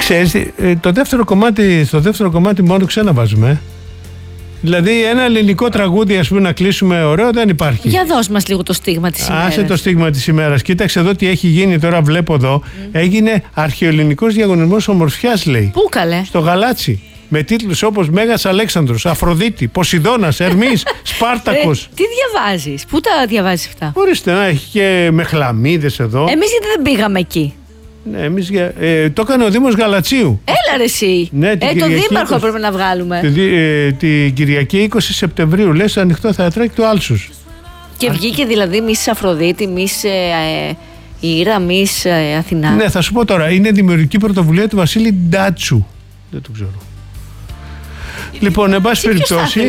Ξέρεις, στο δεύτερο κομμάτι μόνο ξένα βάζουμε. Δηλαδή ένα ελληνικό τραγούδι, ας πούμε, να κλείσουμε ωραίο δεν υπάρχει. Για δώσ' μας λίγο το στίγμα της ημέρας. Άσε το στίγμα της ημέρας. Κοίταξε εδώ τι έχει γίνει τώρα, βλέπω εδώ. Έγινε αρχαιοελληνικός διαγωνισμός ομορφιάς, λέει. Πού καλέ? Στο Γαλάτσι. Με τίτλους όπως Μέγας Αλέξανδρος, Αφροδίτη, Ποσειδώνας, Ερμής, Σπάρτακος. Τι διαβάζεις, πού τα διαβάζεις αυτά? Ορίστε, να έχει και με χλαμίδες εδώ. Εμείς γιατί δεν πήγαμε εκεί? Ναι, εμείς, το έκανε ο Δήμος Γαλατσίου. Έλα ρε εσύ. Ναι, Το δήμαρχο πρέπει να βγάλουμε. Την Κυριακή 20 Σεπτεμβρίου, λες, ανοιχτό θεατράκι του Άλσους. Και βγήκε δηλαδή Μις Αφροδίτη, Μις Ήρα, Μις Αθηνά. Ναι, θα σου πω τώρα, είναι δημιουργική πρωτοβουλία του Βασίλη Ντάτσου. Δεν το ξέρω. Λοιπόν, εν πάση περιπτώσει.